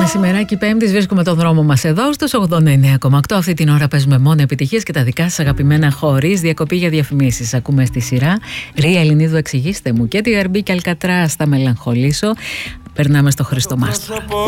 Μεσημεράκι Πέμπτης βρίσκουμε τον δρόμο μας εδώ στους 89,8. Αυτή την ώρα παίζουμε μόνο επιτυχίες και τα δικά σας αγαπημένα χωρίς διακοπή για διαφημίσεις. Ακούμε στη σειρά Ρία Ελληνίδου εξηγήστε μου και τη Γαρμπή και Αλκατρά θα μελαγχολήσω. Περνάμε στο Χριστομάστορα.